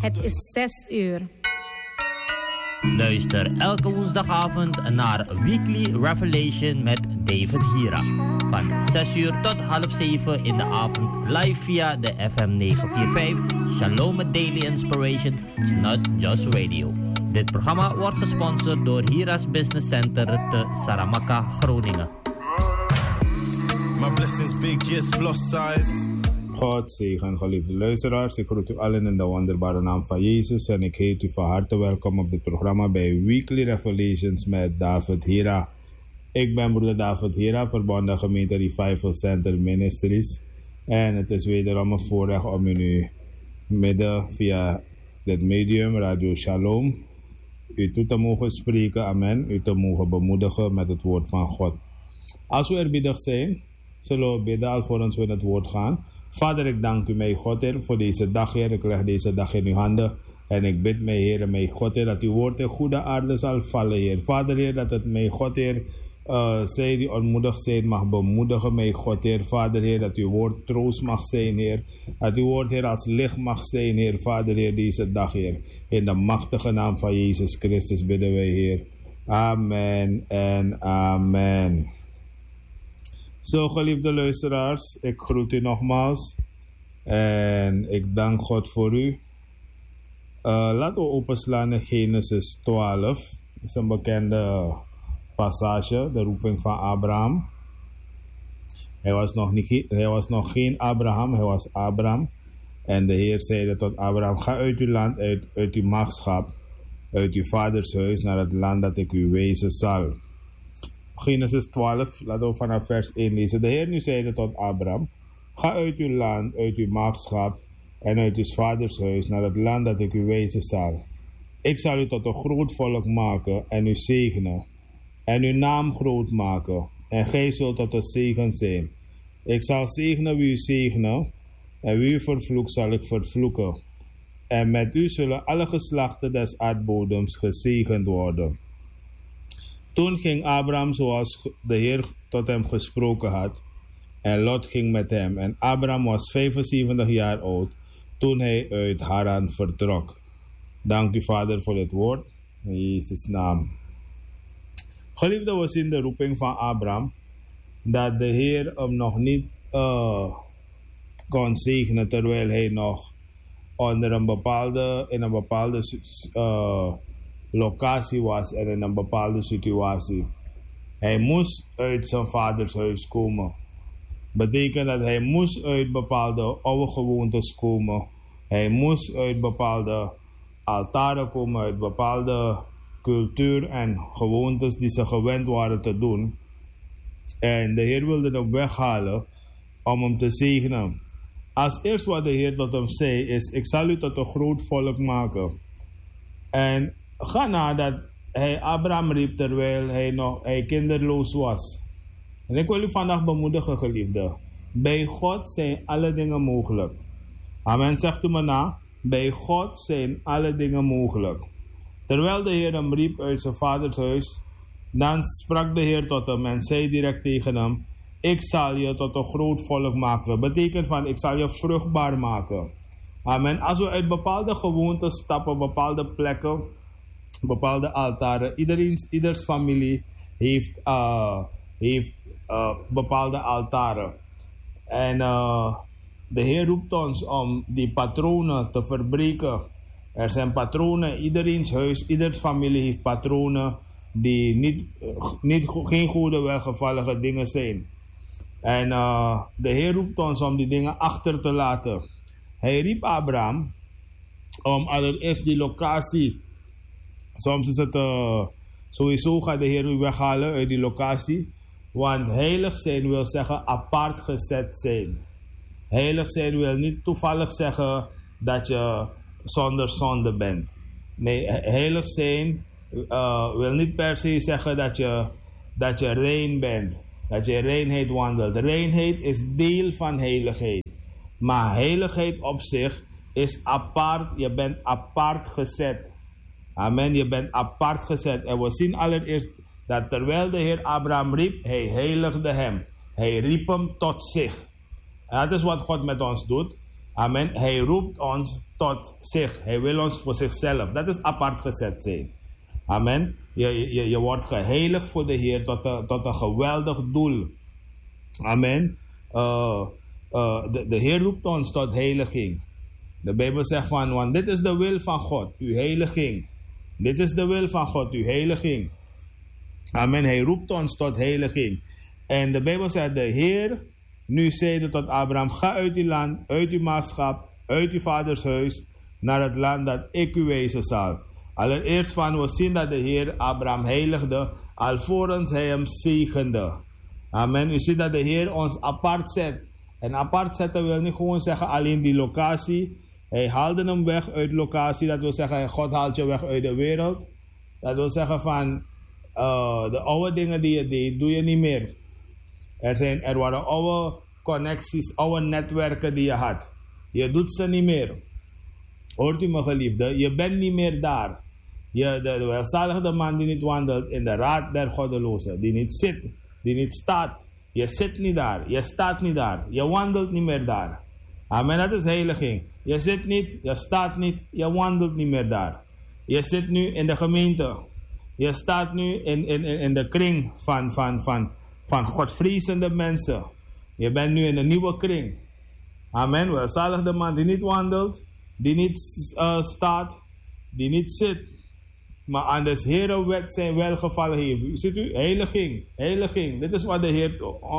Het is 6 uur. Luister elke woensdagavond naar Weekly Revelation met David Hira. Van 6 uur tot half 7 in de avond live via de FM 945 Shalom Daily Inspiration, Not Just Radio. Dit programma wordt gesponsord door Hira's Business Center te Saramaka, Groningen. My blessings big, yes, plus size. God zegen, geliefde luisteraars. Ik groet u allen in de wonderbare naam van Jezus. En ik heet u van harte welkom op dit programma bij Weekly Revelations met David Hira. Ik ben broeder David Hira, verbonden gemeente Revival Center Ministries. En het is wederom een voorrecht om in uw midden via dit medium, Radio Shalom, u toe te mogen spreken, amen, u te mogen bemoedigen met het woord van God. Als we eerbiedig zijn, zullen we bidden alvorens we in het woord gaan. Vader, ik dank u, mijn God, Heer, voor deze dag, Heer. Ik leg deze dag in uw handen. En ik bid, mijn Heer, mijn God, Heer, dat uw woord in goede aarde zal vallen, Heer. Vader, Heer, dat het, mijn God, Heer, zij die onmoedig zijn, mag bemoedigen, mijn God, Heer. Vader, Heer, dat uw woord troost mag zijn, Heer. Dat uw woord, Heer, als licht mag zijn, Heer. Vader, Heer, deze dag, Heer. In de machtige naam van Jezus Christus bidden wij, Heer. Amen en amen. Zo, geliefde luisteraars, ik groet u nogmaals en ik dank God voor u. Laten we openslaan in Genesis 12. Dat is een bekende passage, de roeping van Abraham. Hij was nog geen Abraham, hij was Abraham. En de Heer zeide tot Abraham, ga uit uw land, uit uw machtschap, uit uw vaders huis, naar het land dat ik u wijzen zal. Genesis 12, laten we vanaf vers 1 lezen. De Heer nu zeide tot Abraham, ga uit uw land, uit uw maagschap en uit uw vaders huis naar het land dat ik u wijzen zal. Ik zal u tot een groot volk maken en u zegenen en uw naam groot maken en gij zult tot een zegen zijn. Ik zal zegenen wie u zegenen en wie u vervloekt zal ik vervloeken. En met u zullen alle geslachten des aardbodems gezegend worden. Toen ging Abraham zoals de Heer tot hem gesproken had. En Lot ging met hem. En Abraham was 75 jaar oud toen hij uit Haran vertrok. Dank u, Vader, voor het woord. In Jezus' naam. Geliefde, we zien de roeping van Abraham. Dat de Heer hem nog niet kon zegenen terwijl hij nog onder in een bepaalde locatie was en in een bepaalde situatie. Hij moest uit zijn vaders huis komen. Betekent dat hij moest uit bepaalde oude gewoontes komen. Hij moest uit bepaalde altaren komen, uit bepaalde cultuur en gewoontes die ze gewend waren te doen. En de Heer wilde hem weghalen om hem te zegenen. Als eerst wat de Heer tot hem zei is, ik zal u tot een groot volk maken. En ga nadat hij Abraham riep terwijl hij kinderloos was. En ik wil u vandaag bemoedigen, geliefde. Bij God zijn alle dingen mogelijk. Amen, zegt u me na. Bij God zijn alle dingen mogelijk. Terwijl de Heer hem riep uit zijn vaders huis, dan sprak de Heer tot hem en zei direct tegen hem, ik zal je tot een groot volk maken. Betekent van, ik zal je vruchtbaar maken. Amen. Als we uit bepaalde gewoonten stappen, bepaalde plekken, bepaalde altaren. Ieders familie heeft bepaalde altaren. En de Heer roept ons om die patronen te verbreken. Er zijn patronen, iedereen's huis, ieders familie heeft patronen die geen goede, welgevallige dingen zijn. En de Heer roept ons om die dingen achter te laten. Hij riep Abraham om allereerst die locatie. Soms is het sowieso gaat de Heer u weghalen uit die locatie. Want heilig zijn wil zeggen apart gezet zijn. Heilig zijn wil niet toevallig zeggen dat je zonder zonde bent. Nee, heilig zijn wil niet per se zeggen dat je rein bent. Dat je in reinheid wandelt. Reinheid is deel van heiligheid. Maar heiligheid op zich is apart. Je bent apart gezet. Amen, je bent apart gezet. En we zien allereerst dat terwijl de Heer Abraham riep, hij heiligde hem. Hij riep hem tot zich. En dat is wat God met ons doet. Amen. Hij roept ons tot zich. Hij wil ons voor zichzelf. Dat is apart gezet zijn. Amen. Je wordt geheiligd voor de Heer tot een geweldig doel. Amen. De Heer roept ons tot heiliging. De Bijbel zegt van, want dit is de wil van God, uw heiliging. Dit is de wil van God, uw heiliging. Amen. Hij roept ons tot heiliging. En de Bijbel zegt, de Heer nu zeide tot Abraham, ga uit uw land, uit uw maagschap, uit uw vaders huis, naar het land dat ik u wijzen zal. Allereerst van we zien dat de Heer Abraham heiligde, alvorens hij hem zegende. Amen. U ziet dat de Heer ons apart zet. En apart zetten wil niet gewoon zeggen alleen die locatie. Hij haalde hem weg uit de locatie. Dat wil zeggen, God haalt je weg uit de wereld. Dat wil zeggen van, de oude dingen die je deed, doe je niet meer. Er waren oude connecties, oude netwerken die je had. Je doet ze niet meer. Hoort u me geliefde? Je bent niet meer daar. De welzalige man die niet wandelt in de raad der goddelozen. Die niet zit, die niet staat. Je zit niet daar, je staat niet daar. Je wandelt niet meer daar. Amen, dat is heiliging. Je zit niet, je staat niet, je wandelt niet meer daar. Je zit nu in de gemeente. Je staat nu in de kring van godvrezende mensen. Je bent nu in een nieuwe kring. Amen. Welzalig de man die niet wandelt, die niet staat, die niet zit, maar aan des Heeren wet zijn welgevallen heeft. Ziet u? Heiliging. Heiliging. Dit is wat de Heer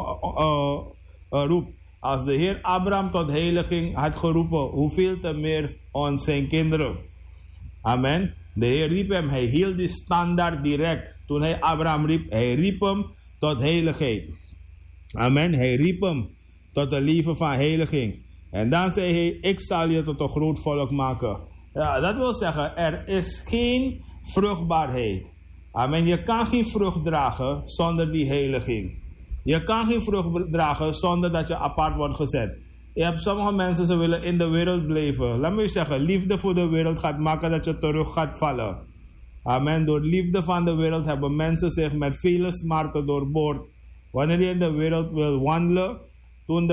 roept. Als de Heer Abraham tot heiliging had geroepen, hoeveel te meer ons zijn kinderen. Amen. De Heer riep hem, hij hield die standaard direct. Toen hij Abraham riep, hij riep hem tot heiligheid. Amen. Hij riep hem tot een leven van heiliging. En dan zei hij, ik zal je tot een groot volk maken. Ja, dat wil zeggen, er is geen vruchtbaarheid. Amen. Je kan geen vrucht dragen zonder die heiliging. Je kan geen vrucht dragen zonder dat je apart wordt gezet. Je hebt sommige mensen, ze willen in de wereld blijven. Laat me u zeggen, liefde voor de wereld gaat maken dat je terug gaat vallen. Amen. Door liefde van de wereld hebben mensen zich met vele smarten doorboord. Wanneer je in de wereld wil wandelen, toen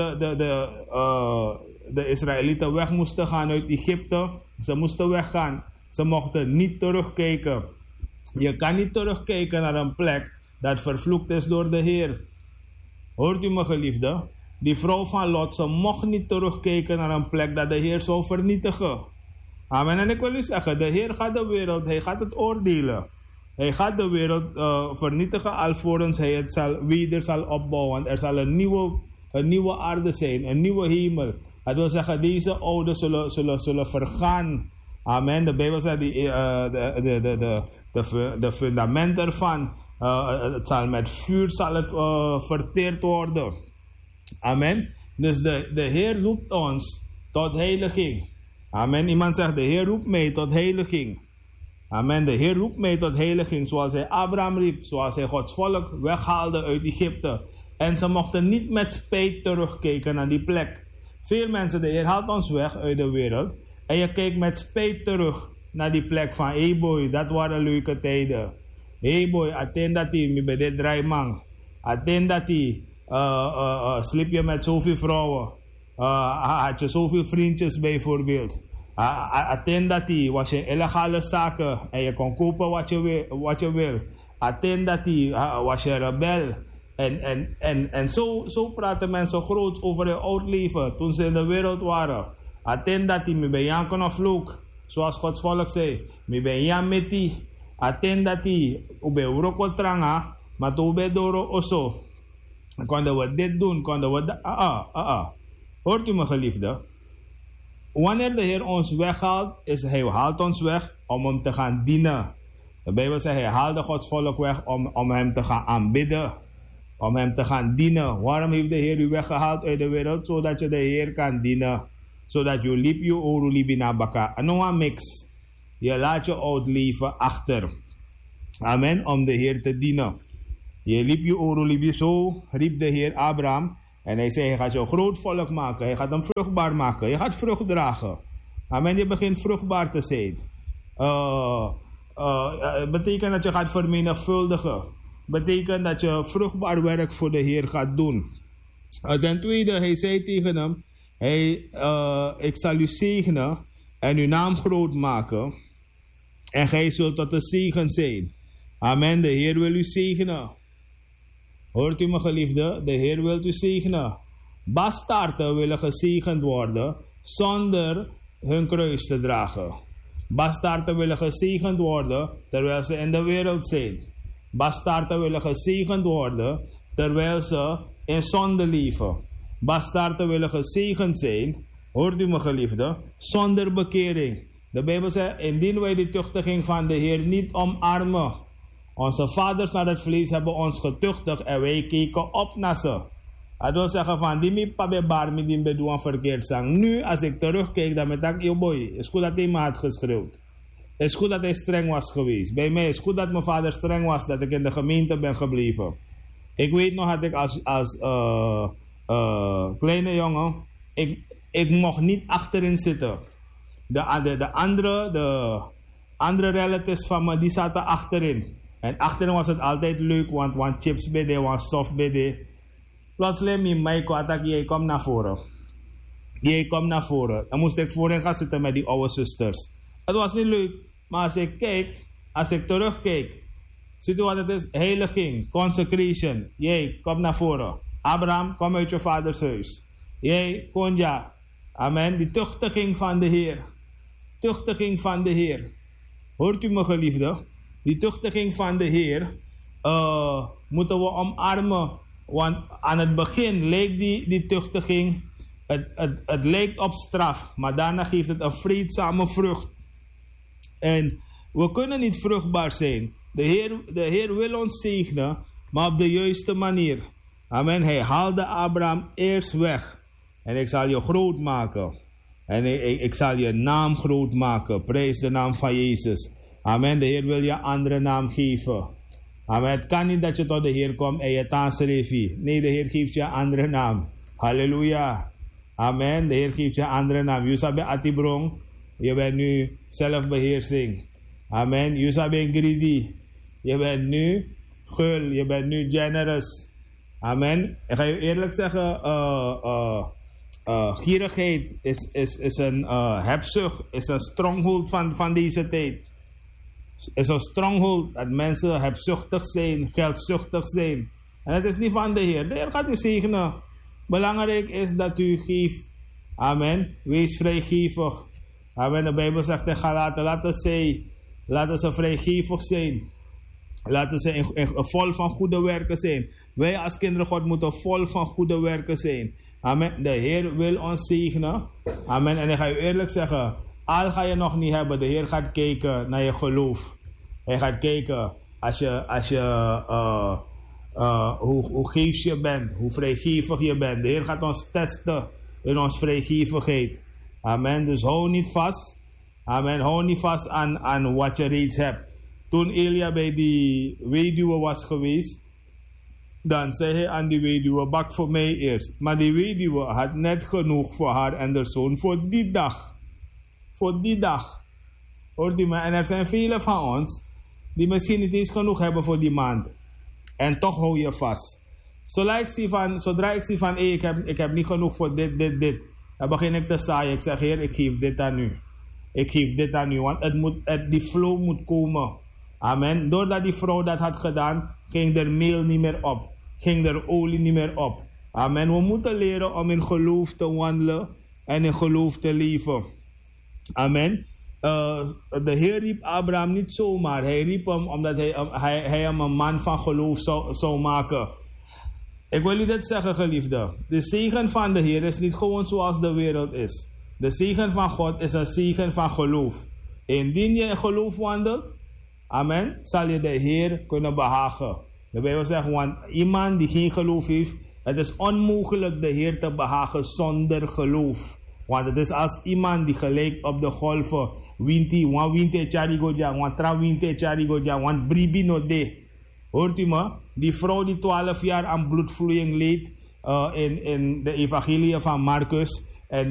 de Israëlieten weg moesten gaan uit Egypte, ze moesten weggaan. Ze mochten niet terugkijken. Je kan niet terugkijken naar een plek dat vervloekt is door de Heer. Hoort u me geliefde? Die vrouw van Lot, ze mocht niet terugkijken naar een plek dat de Heer zou vernietigen. Amen. En ik wil u zeggen, de Heer gaat de wereld, hij gaat het oordelen. Hij gaat de wereld vernietigen alvorens hij het weer zal opbouwen. Er zal een nieuwe aarde zijn, een nieuwe hemel. Dat wil zeggen, deze oude zullen vergaan. Amen. De Bijbel zegt, de fundament ervan, het zal met vuur verteerd worden. Amen. Dus de Heer roept ons tot heiliging. Amen. Iemand zegt, de Heer roept mij tot heiliging. Amen. De Heer roept mij tot heiliging, zoals hij Abraham riep, zoals hij Gods volk weghaalde uit Egypte. En ze mochten niet met spijt terugkijken naar die plek. Veel mensen, de Heer haalt ons weg uit de wereld. En je kijkt met spijt terug naar die plek van, hey boy, dat waren leuke tijden. Hey boy, attend dat hij bij dit draaiman. Attend dat hij, sliep je met zoveel vrouwen. Had je zoveel vriendjes bijvoorbeeld. Attend dat hij, was je illegale zaken en je kon kopen wat je wil. Attend dat hij, was je rebel. En zo praten mensen groot over hun oud leven toen ze in de wereld waren. Attend dat hij, me ben Jan kon vloek, zoals Gods volk zei. Me ben Jan met die. Attend dat hij, ube uroko tranga, maar toen ube doro oso. Konden we dit doen, konden we dat. Hoort u me geliefde? Wanneer de Heer ons weghaalt, hij haalt ons weg om hem te gaan dienen. De Bijbel zegt, hij haalde Gods volk weg om hem te gaan aanbidden. Om hem te gaan dienen. Waarom heeft de Heer u weggehaald uit de wereld? Zodat je de Heer kan dienen. Zodat je liep je oru libi na baka. En nog een mix. Je laat je oud leven achter. Amen. Om de Heer te dienen. Je liep je oru libi. Zo riep de Heer Abraham. En hij zei, hij gaat je een groot volk maken. Hij gaat hem vruchtbaar maken. Je gaat vrucht dragen. Amen. Je begint vruchtbaar te zijn. Betekent dat je gaat vermenigvuldigen. Betekent dat je vruchtbaar werk voor de Heer gaat doen. Ten tweede, hij zei tegen hem, Ik zal u zegenen en uw naam groot maken. En gij zult tot een zegen zijn. Amen. De Heer wil u zegenen. Hoort u me, geliefde? De Heer wil u zegenen. Bastaarden willen gezegend worden zonder hun kruis te dragen. Bastaarden willen gezegend worden terwijl ze in de wereld zijn. Bastaarden willen gezegend worden terwijl ze in zonde leven. Bastaarden willen gezegend zijn, hoort u me, geliefde, zonder bekering. De Bijbel zegt, indien wij de tuchtiging van de Heer niet omarmen. Onze vaders naar het vlees hebben ons getuchtigd en wij keken op naar ze. Dat wil zeggen van, die mi pabe bar mi die bedoel verkeerd zijn. Nu, als ik terugkijk, dan met ik, boy, is goed dat hij me had geschreeuwd. Is goed dat hij streng was geweest. Bij mij is goed dat mijn vader streng was, dat ik in de gemeente ben gebleven. Ik weet nog dat ik als kleine jongen, ik mocht niet achterin zitten. De andere relatives van me, die zaten achterin. En achterin was het altijd leuk, want chips bij de, want soft bij de. Plotseling, mijn attack, jij komt naar voren. Jij komt naar voren. Dan moest ik voorin gaan zitten met die oude zusters. Het was niet leuk, maar als ik terugkijk, ziet u wat het is? Heiliging, consecration. Jij, kom naar voren. Abraham, kom uit je vaders huis. Jij, Konja. Amen. Die tuchtiging van de Heer. Tuchtiging van de Heer. Hoort u me, geliefde? Die tuchtiging van de Heer moeten we omarmen. Want aan het begin leek die tuchtiging, het lijkt op straf. Maar daarna geeft het een vreedzame vrucht. En we kunnen niet vruchtbaar zijn. De Heer wil ons zegenen, maar op de juiste manier. Amen. Hij haalde Abraham eerst weg. En ik zal je groot maken. En ik zal je naam groot maken. Prijs de naam van Jezus. Amen. De Heer wil je een andere naam geven. Amen. Het kan niet dat je tot de Heer komt en je taanserefi. Nee, de Heer geeft je een andere naam. Halleluja. Amen. De Heer geeft je een andere naam. Yusabe Atibrong. Je bent nu zelfbeheersing. Amen. Yusabe Greedy. Je bent nu gul. Je bent nu generous. Amen. Ik ga je eerlijk zeggen. Gierigheid is een hebzucht. Is een stronghold van deze tijd. Is een stronghold dat mensen hebzuchtig zijn, geldzuchtig zijn. En het is niet van de Heer. De Heer gaat u zegenen. Belangrijk is dat u geeft. Amen. Wees vrijgevig. Amen. De Bijbel zegt in Galaten, laten ze vrijgevig zijn. Laten ze vol van goede werken zijn. Wij als kinderen God moeten vol van goede werken zijn. Amen. De Heer wil ons zegenen. Amen. En ik ga u eerlijk zeggen, al ga je nog niet hebben, de Heer gaat kijken naar je geloof. Hij gaat kijken hoe geefs je bent, hoe vrijgevig je bent. De Heer gaat ons testen in onze vrijgevigheid. Amen. Dus hou niet vast. Amen. Hou niet vast aan wat je reeds hebt. Toen Elia bij die weduwe was geweest, dan zei hij aan die weduwe, bak voor mij eerst. Maar die weduwe had net genoeg voor haar en haar zoon voor die dag. Voor die dag. Hoort u me? En er zijn velen van ons die misschien niet eens genoeg hebben voor die maand. En toch hou je vast. Zodra ik zie van ik heb niet genoeg voor dit. Dan begin ik te zaaien. Ik zeg, Heer, ik geef dit aan u. Ik geef dit aan u. Want die flow moet komen. Amen. Doordat die vrouw dat had gedaan, ging er meel niet meer op. Ging er olie niet meer op. Amen. We moeten leren om in geloof te wandelen en in geloof te leven. Amen. De Heer riep Abraham niet zomaar. Hij riep hem omdat hij hem een man van geloof zou maken. Ik wil u dit zeggen, geliefde. De zegen van de Heer is niet gewoon zoals de wereld is. De zegen van God is een zegen van geloof. Indien je in geloof wandelt, amen, zal je de Heer kunnen behagen. De Bijbel zegt, want iemand die geen geloof heeft, het is onmogelijk de Heer te behagen zonder geloof. Want het is als iemand die gelijkt op de golven. Winte charigoja, want tra winte charigoja, want bribi no de. Hoort u me? Die vrouw die 12 jaar aan bloedvloeiing leed in de evangelie van Marcus.